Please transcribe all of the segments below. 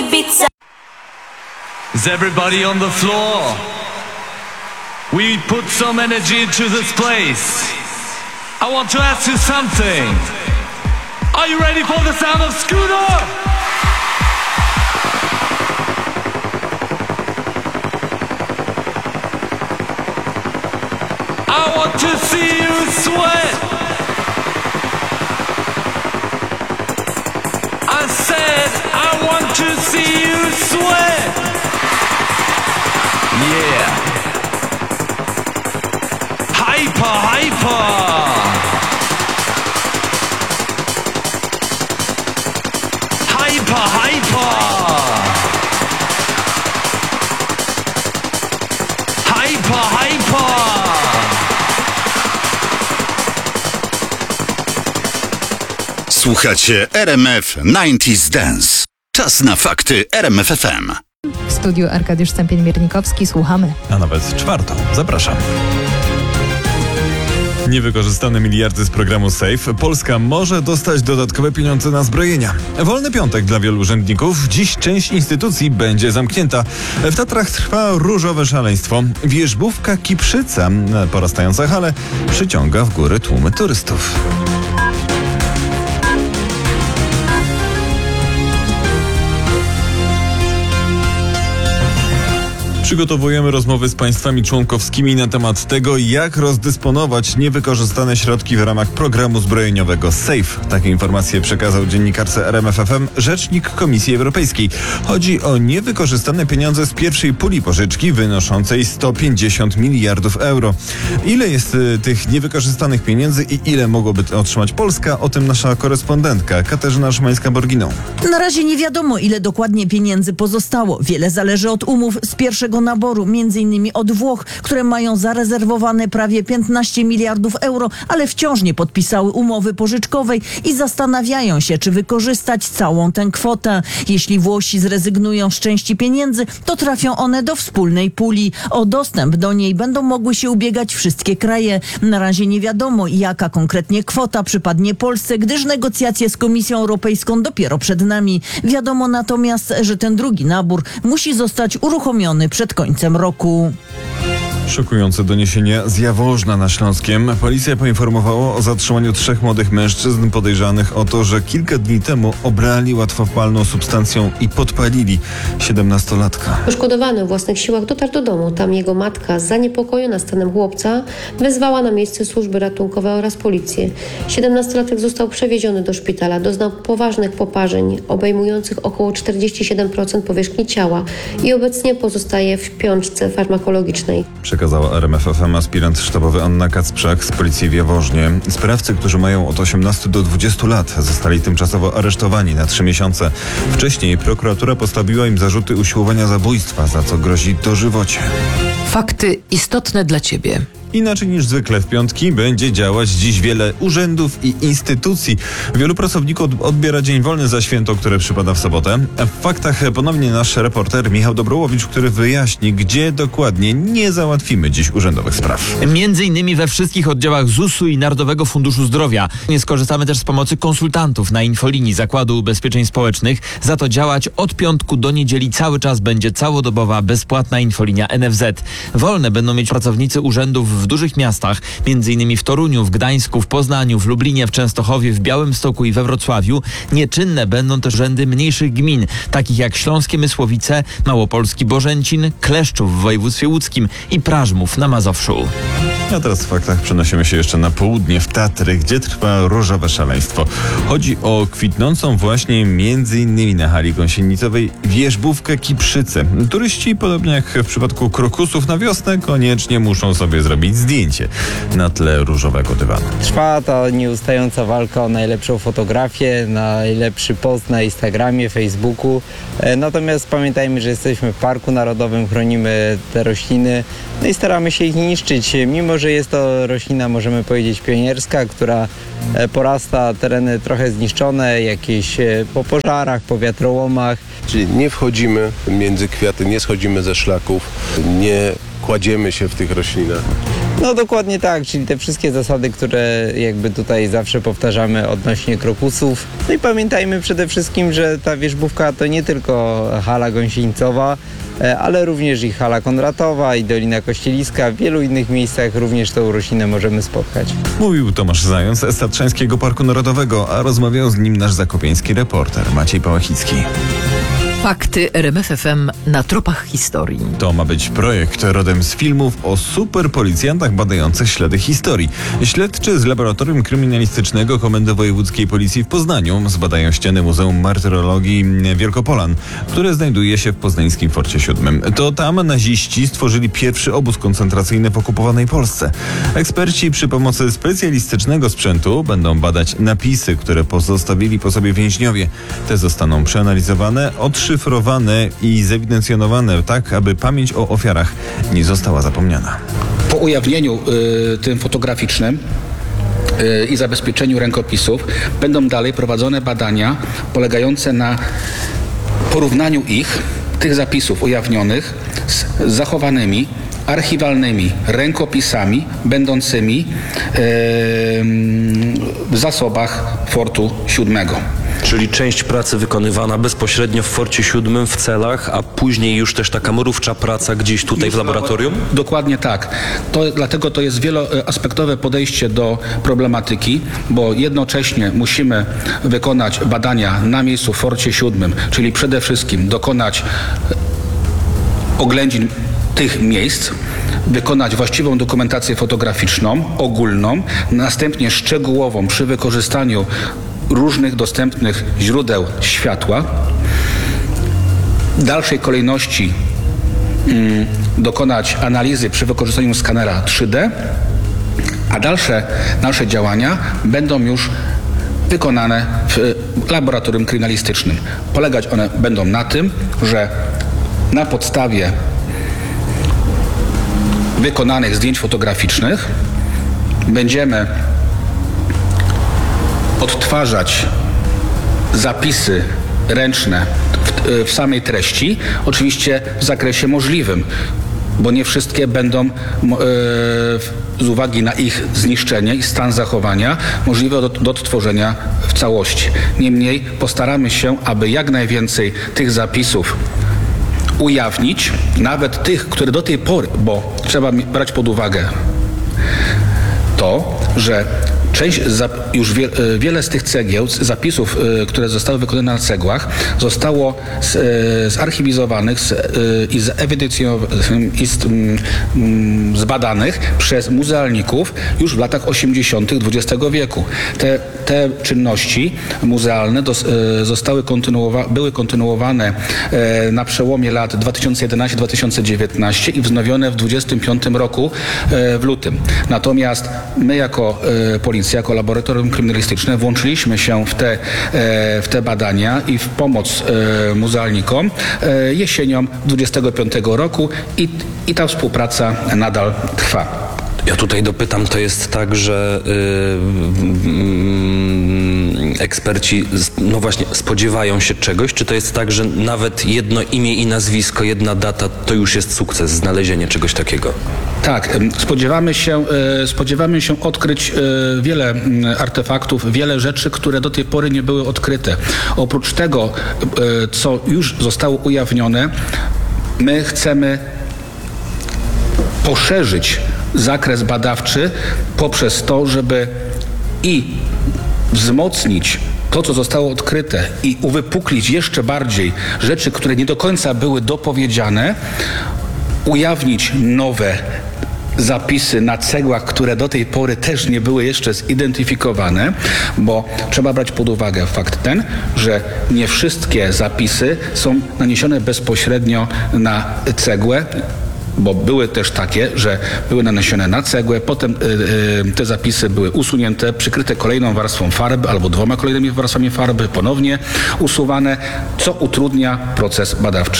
Ibiza. Is everybody on the floor? We put some energy into this place. I want to ask you something. Are you ready for the sound of Scooter? I want to see you sweat. I said I want to see you sweat. Yeah. Hyper, hyper. Hyper, hyper. Hyper, hyper. Słuchacie RMF 90s Dance. Czas na fakty RMF FM. W studiu Arkadiusz Stępień-Miernikowski, słuchamy. A nawet czwartą. Zapraszam. Niewykorzystane miliardy z programu SAFE. Polska może dostać dodatkowe pieniądze na zbrojenia. Wolny piątek dla wielu urzędników. Dziś część instytucji będzie zamknięta. W Tatrach trwa różowe szaleństwo. Wierzbówka Kiprzyca, porastająca hale, przyciąga w góry tłumy turystów. Przygotowujemy rozmowy z państwami członkowskimi na temat tego, jak rozdysponować niewykorzystane środki w ramach programu zbrojeniowego SAFE. Takie informacje przekazał dziennikarce RMF FM rzecznik Komisji Europejskiej. Chodzi o niewykorzystane pieniądze z pierwszej puli pożyczki wynoszącej 150 miliardów euro. Ile jest tych niewykorzystanych pieniędzy i ile mogłoby otrzymać Polska? O tym nasza korespondentka Katarzyna Szymańska-Borginą. Na razie nie wiadomo, ile dokładnie pieniędzy pozostało. Wiele zależy od umów z pierwszego naboru, m.in. od Włoch, które mają zarezerwowane prawie 15 miliardów euro, ale wciąż nie podpisały umowy pożyczkowej i zastanawiają się, czy wykorzystać całą tę kwotę. Jeśli Włosi zrezygnują z części pieniędzy, to trafią one do wspólnej puli. O dostęp do niej będą mogły się ubiegać wszystkie kraje. Na razie nie wiadomo, jaka konkretnie kwota przypadnie Polsce, gdyż negocjacje z Komisją Europejską dopiero przed nami. Wiadomo natomiast, że ten drugi nabór musi zostać uruchomiony przed końcem roku. Szokujące doniesienie z Jaworzna na Śląskiem. Policja poinformowała o zatrzymaniu 3 młodych mężczyzn podejrzanych o to, że kilka dni temu obrali łatwopalną substancją i podpalili 17-latka. Poszkodowany w własnych siłach dotarł do domu. Tam jego matka, zaniepokojona stanem chłopca, wezwała na miejsce służby ratunkowe oraz policję. 17-latek został przewieziony do szpitala. Doznał poważnych poparzeń obejmujących około 47% powierzchni ciała i obecnie pozostaje w piączce farmakologicznej. Przekazała RMF FM aspirant sztabowy Anna Kacprzak z policji w Jaworznie. Sprawcy, którzy mają od 18 do 20 lat, zostali tymczasowo aresztowani na 3 miesiące. Wcześniej prokuratura postawiła im zarzuty usiłowania zabójstwa, za co grozi dożywocie. Fakty istotne dla Ciebie. Inaczej niż zwykle w piątki będzie działać dziś wiele urzędów i instytucji. Wielu pracowników odbiera dzień wolny za święto, które przypada w sobotę. W faktach ponownie nasz reporter Michał Dobrołowicz, który wyjaśni, gdzie dokładnie nie załatwimy dziś urzędowych spraw. Między innymi we wszystkich oddziałach ZUS-u i Narodowego Funduszu Zdrowia. Nie skorzystamy też z pomocy konsultantów na infolinii Zakładu Ubezpieczeń Społecznych. Za to działać od piątku do niedzieli cały czas będzie całodobowa, bezpłatna infolinia NFZ. Wolne będą mieć pracownicy urzędów w dużych miastach, m.in. w Toruniu, w Gdańsku, w Poznaniu, w Lublinie, w Częstochowie, w Białymstoku i we Wrocławiu. Nieczynne będą też urzędy mniejszych gmin, takich jak Śląskie Mysłowice, Małopolski Bożęcin, Kleszczów w województwie łódzkim i Prażmów na Mazowszu. A teraz w faktach przenosimy się jeszcze na południe, w Tatry, gdzie trwa różowe szaleństwo. Chodzi o kwitnącą właśnie m.in. na hali gąsienicowej wierzbówkę Kiprzycę. Turyści, podobnie jak w przypadku krokusów na wiosnę, koniecznie muszą sobie zrobić zdjęcie na tle różowego dywanu. Trwa ta nieustająca walka o najlepszą fotografię, najlepszy post na Instagramie, Facebooku. Natomiast pamiętajmy, że jesteśmy w Parku Narodowym, chronimy te rośliny, no i staramy się ich nie niszczyć. Mimo że jest to roślina, możemy powiedzieć, pionierska, która porasta tereny trochę zniszczone, jakieś po pożarach, po wiatrołomach. Czyli nie wchodzimy między kwiaty, nie schodzimy ze szlaków, nie kładziemy się w tych roślinach. No dokładnie tak, czyli te wszystkie zasady, które jakby tutaj zawsze powtarzamy odnośnie krokusów. No i pamiętajmy przede wszystkim, że ta wierzbówka to nie tylko hala gąsienica, ale również i hala Konratowa, i Dolina Kościeliska. W wielu innych miejscach również tę roślinę możemy spotkać. Mówił Tomasz Zając z Tatrzańskiego Parku Narodowego, a rozmawiał z nim nasz zakopiański reporter Maciej Pałachicki. Fakty RMF FM na tropach historii. To ma być projekt rodem z filmów o superpolicjantach badających ślady historii. Śledczy z Laboratorium Kryminalistycznego Komendy Wojewódzkiej Policji w Poznaniu zbadają ściany Muzeum Martyrologii Wielkopolan, które znajduje się w poznańskim Forcie VII. To tam naziści stworzyli pierwszy obóz koncentracyjny w okupowanej Polsce. Eksperci przy pomocy specjalistycznego sprzętu będą badać napisy, które pozostawili po sobie więźniowie. Te zostaną przeanalizowane, odszyfrowane i zewidencjonowane tak, aby pamięć o ofiarach nie została zapomniana. Po ujawnieniu tym fotograficznym i zabezpieczeniu rękopisów będą dalej prowadzone badania polegające na porównaniu tych zapisów ujawnionych z zachowanymi archiwalnymi rękopisami będącymi w zasobach Fortu VII. Czyli część pracy wykonywana bezpośrednio w Forcie VII w celach, a później już też taka mrówcza praca gdzieś tutaj w laboratorium? Dokładnie tak. Dlatego to jest wieloaspektowe podejście do problematyki, bo jednocześnie musimy wykonać badania na miejscu w Forcie VII, czyli przede wszystkim dokonać oględzin tych miejsc, wykonać właściwą dokumentację fotograficzną, ogólną, następnie szczegółową przy wykorzystaniu różnych dostępnych źródeł światła. W dalszej kolejności dokonać analizy przy wykorzystaniu skanera 3D, a dalsze działania będą już wykonane w laboratorium kryminalistycznym. Polegać one będą na tym, że na podstawie wykonanych zdjęć fotograficznych będziemy odtwarzać zapisy ręczne w samej treści, oczywiście w zakresie możliwym, bo nie wszystkie będą z uwagi na ich zniszczenie i stan zachowania możliwe do odtworzenia w całości. Niemniej postaramy się, aby jak najwięcej tych zapisów ujawnić, nawet tych, które do tej pory, bo trzeba brać pod uwagę to, że wiele z tych cegieł, z które zostały wykonane na cegłach, zostało zarchiwizowanych i zbadanych przez muzealników już w latach 80. XX wieku. Te czynności muzealne były kontynuowane na przełomie lat 2011-2019 i wznowione w 2025 roku w lutym. Natomiast my jako policja, jako laboratorium kryminalistyczne włączyliśmy się w te badania i w pomoc muzealnikom jesienią 2025 roku i ta współpraca nadal trwa. Ja tutaj dopytam, to jest tak, że eksperci no właśnie spodziewają się czegoś, czy to jest tak, że nawet jedno imię i nazwisko, jedna data to już jest sukces, znalezienie czegoś takiego? Tak, spodziewamy się odkryć wiele artefaktów, wiele rzeczy, które do tej pory nie były odkryte. Oprócz tego, co już zostało ujawnione, my chcemy poszerzyć zakres badawczy poprzez to, żeby i wzmocnić to, co zostało odkryte i uwypuklić jeszcze bardziej rzeczy, które nie do końca były dopowiedziane, ujawnić nowe zapisy na cegłach, które do tej pory też nie były jeszcze zidentyfikowane, bo trzeba brać pod uwagę fakt ten, że nie wszystkie zapisy są naniesione bezpośrednio na cegłę, bo były też takie, że były naniesione na cegłę, potem te zapisy były usunięte, przykryte kolejną warstwą farby albo 2 kolejnymi warstwami farby, ponownie usuwane, co utrudnia proces badawczy.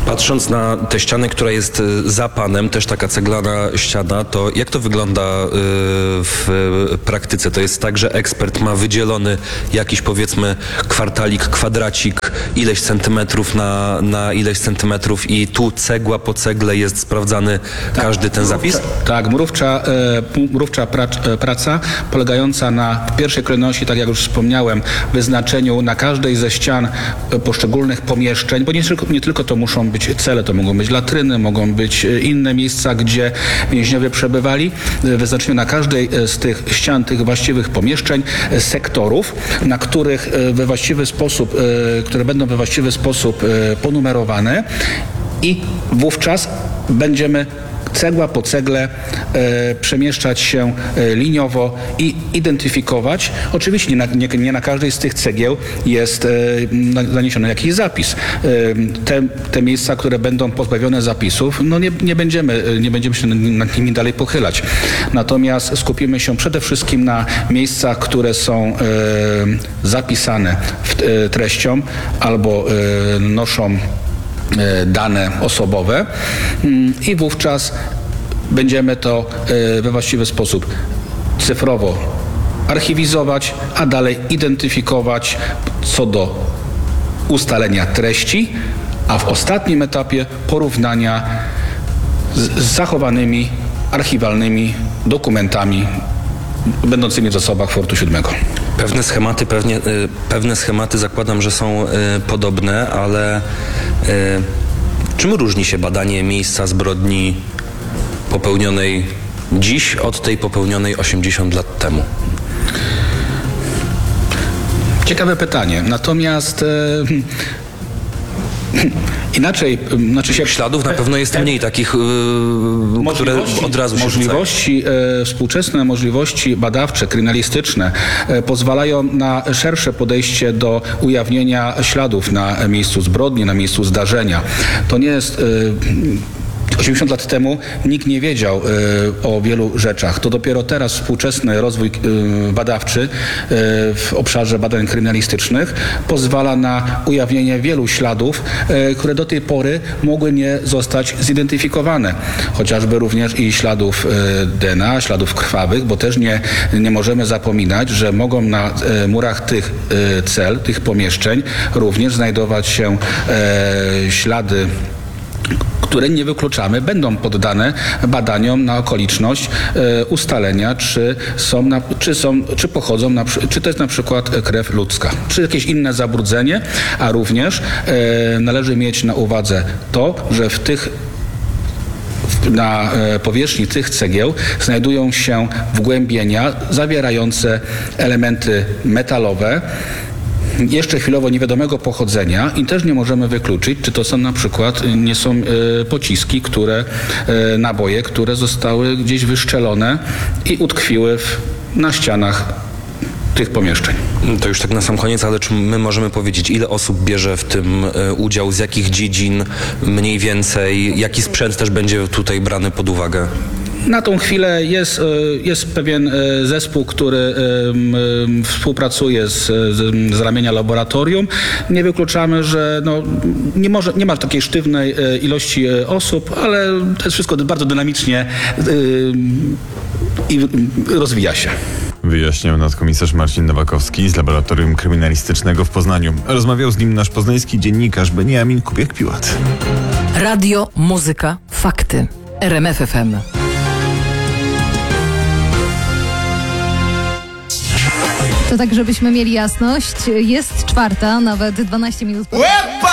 Patrząc na tę ścianę, która jest za panem, też taka ceglana ściana, to jak to wygląda w praktyce? To jest tak, że ekspert ma wydzielony jakiś, powiedzmy, kwartalik, kwadracik, ileś centymetrów na ileś centymetrów i tu cegła po cegle jest sprawdzany każdy ten zapis? Tak, mrówcza praca polegająca na w pierwszej kolejności, tak jak już wspomniałem, wyznaczeniu na każdej ze ścian poszczególnych pomieszczeń, bo nie tylko to muszą być cele, to mogą być latryny, mogą być inne miejsca, gdzie więźniowie przebywali, wyznaczeniu na każdej z tych ścian, tych właściwych pomieszczeń, sektorów, na których które będą we właściwy sposób ponumerowane i wówczas będziemy cegła po cegle przemieszczać się liniowo i identyfikować. Oczywiście nie na każdej z tych cegieł jest naniesiony jakiś zapis. Te miejsca, które będą pozbawione zapisów, no nie będziemy się nad nimi dalej pochylać. Natomiast skupimy się przede wszystkim na miejscach, które są zapisane treścią albo noszą dane osobowe i wówczas będziemy to we właściwy sposób cyfrowo archiwizować, a dalej identyfikować co do ustalenia treści, a w ostatnim etapie porównania z zachowanymi archiwalnymi dokumentami będącymi w zasobach Fortu 7. Pewne schematy zakładam, że są podobne, ale czym różni się badanie miejsca zbrodni popełnionej dziś od tej popełnionej 80 lat temu? Ciekawe pytanie. Natomiast inaczej, śladów na pewno jest mniej takich, które od razu się współczesne możliwości badawcze, kryminalistyczne pozwalają na szersze podejście do ujawnienia śladów na miejscu zbrodni, na miejscu zdarzenia. To nie jest 80 lat temu nikt nie wiedział o wielu rzeczach. To dopiero teraz współczesny rozwój badawczy w obszarze badań kryminalistycznych pozwala na ujawnienie wielu śladów, które do tej pory mogły nie zostać zidentyfikowane. Chociażby również i śladów DNA, śladów krwawych, bo też nie możemy zapominać, że mogą na murach tych cel, tych pomieszczeń również znajdować się ślady, które nie wykluczamy, będą poddane badaniom na okoliczność ustalenia, czy pochodzą, czy to jest na przykład krew ludzka, czy jakieś inne zabrudzenie, a również należy mieć na uwadze to, że na powierzchni tych cegieł znajdują się wgłębienia zawierające elementy metalowe, jeszcze chwilowo niewiadomego pochodzenia i też nie możemy wykluczyć, czy to są na przykład, nie są pociski, naboje, które zostały gdzieś wyszczelone i utkwiły na ścianach tych pomieszczeń. To już tak na sam koniec, ale czy my możemy powiedzieć, ile osób bierze w tym udział, z jakich dziedzin mniej więcej, jaki sprzęt też będzie tutaj brany pod uwagę? Na tą chwilę jest pewien zespół, który współpracuje z ramienia laboratorium. Nie wykluczamy, że nie ma takiej sztywnej ilości osób, ale to jest wszystko bardzo dynamicznie i rozwija się. Wyjaśniał nadkomisarz Marcin Nowakowski z Laboratorium Kryminalistycznego w Poznaniu. Rozmawiał z nim nasz poznański dziennikarz Beniamin Kubiak-Piłat. Radio, muzyka, fakty. RMF FM. To tak, żebyśmy mieli jasność. Jest 4:00, nawet 12 minut po...